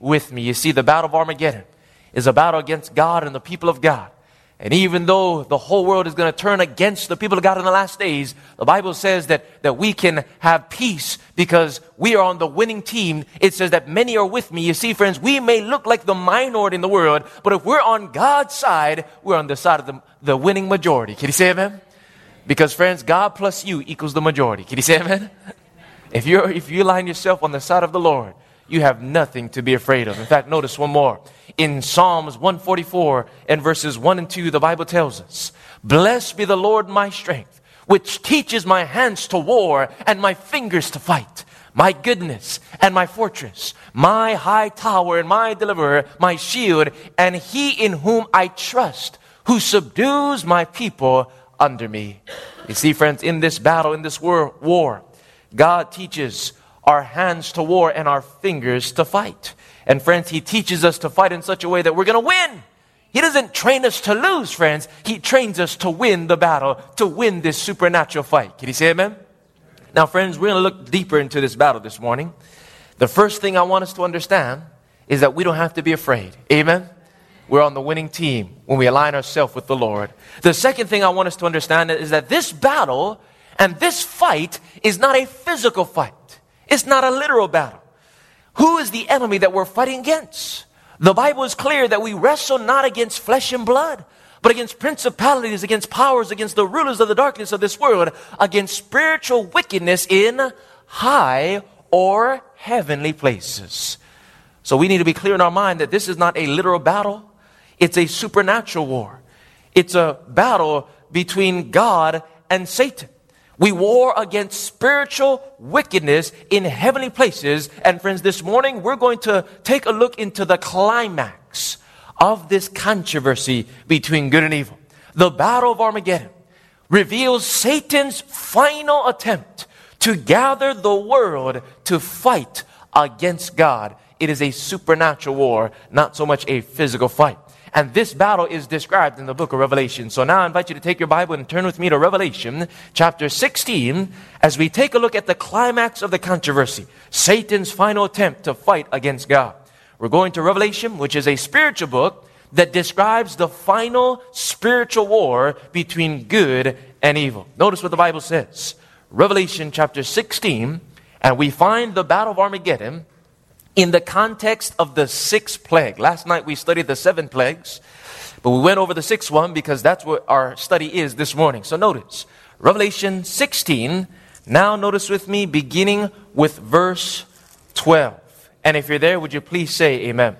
with me. You see, the battle of Armageddon is a battle against God and the people of God. And even though the whole world is going to turn against the people of God in the last days, the Bible says that we can have peace because we are on the winning team. It says that many are with me. You see, friends, we may look like the minority in the world, but if we're on God's side, we're on the side of the winning majority. Can you say amen? Because, friends, God plus you equals the majority. Can you say amen? If you line yourself on the side of the Lord, you have nothing to be afraid of. In fact, notice one more. In Psalms 144 and verses 1 and 2, the Bible tells us, "Blessed be the Lord my strength, which teaches my hands to war and my fingers to fight. My goodness and my fortress, my high tower and my deliverer, my shield, and he in whom I trust, who subdues my people under me." You see, friends, in this battle, in this war, God teaches our hands to war and our fingers to fight. And friends, He teaches us to fight in such a way that we're going to win. He doesn't train us to lose, friends. He trains us to win the battle, to win this supernatural fight. Can you say amen? Now, friends, we're going to look deeper into this battle this morning. The first thing I want us to understand is that we don't have to be afraid. Amen? We're on the winning team when we align ourselves with the Lord. The second thing I want us to understand is that this battle and this fight is not a physical fight. It's not a literal battle. Who is the enemy that we're fighting against? The Bible is clear that we wrestle not against flesh and blood, but against principalities, against powers, against the rulers of the darkness of this world, against spiritual wickedness in high or heavenly places. So we need to be clear in our mind that this is not a literal battle. It's a supernatural war. It's a battle between God and Satan. We war against spiritual wickedness in heavenly places. And friends, this morning we're going to take a look into the climax of this controversy between good and evil. The battle of Armageddon reveals Satan's final attempt to gather the world to fight against God. It is a supernatural war, not so much a physical fight. And this battle is described in the book of Revelation. So now I invite you to take your Bible and turn with me to Revelation chapter 16 as we take a look at the climax of the controversy, Satan's final attempt to fight against God. We're going to Revelation, which is a spiritual book that describes the final spiritual war between good and evil. Notice what the Bible says. Revelation chapter 16, and we find the battle of Armageddon in the context of the sixth plague. Last night we studied the 7 plagues, but we went over the 6th one because that's what our study is this morning. So notice, Revelation 16, now notice with me beginning with verse 12. And if you're there, would you please say amen?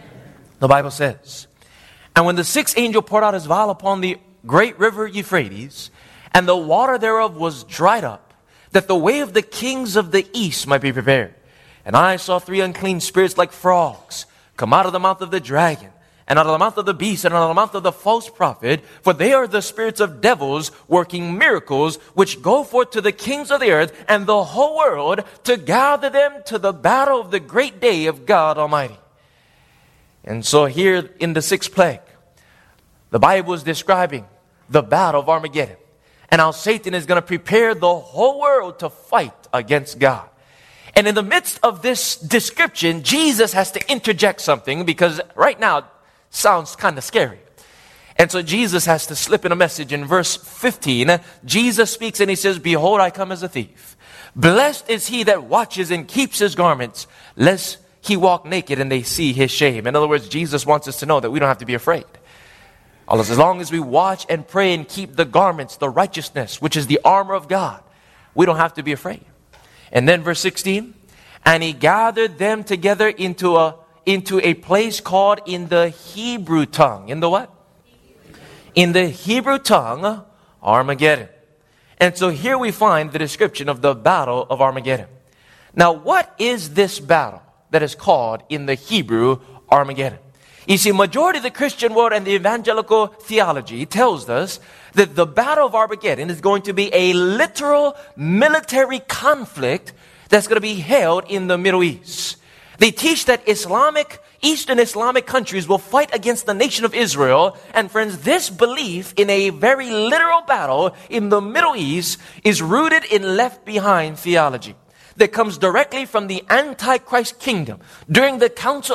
The Bible says, "And when the 6th angel poured out his vial upon the great river Euphrates, and the water thereof was dried up, that the way of the kings of the east might be prepared. And I saw 3 unclean spirits like frogs come out of the mouth of the dragon, and out of the mouth of the beast, and out of the mouth of the false prophet, for they are the spirits of devils working miracles, which go forth to the kings of the earth and the whole world to gather them to the battle of the great day of God Almighty." And so here in the 6th plague, the Bible is describing the battle of Armageddon and how Satan is going to prepare the whole world to fight against God. And in the midst of this description, Jesus has to interject something because right now it sounds kind of scary. And so Jesus has to slip in a message. In verse 15, Jesus speaks and He says, "Behold, I come as a thief. Blessed is he that watches and keeps his garments, lest he walk naked and they see his shame." In other words, Jesus wants us to know that we don't have to be afraid. As long as we watch and pray and keep the garments, the righteousness, which is the armor of God, we don't have to be afraid. And then verse 16, "And he gathered them together into a place called in the Hebrew tongue." In the what? In the Hebrew tongue, Armageddon. And so here we find the description of the battle of Armageddon. Now, what is this battle that is called in the Hebrew Armageddon? You see, majority of the Christian world and the evangelical theology tells us that the battle of Armageddon is going to be a literal military conflict that's going to be held in the Middle East. They teach that Eastern Islamic countries will fight against the nation of Israel. And friends, this belief in a very literal battle in the Middle East is rooted in Left Behind theology that comes directly from the Antichrist kingdom. During the Council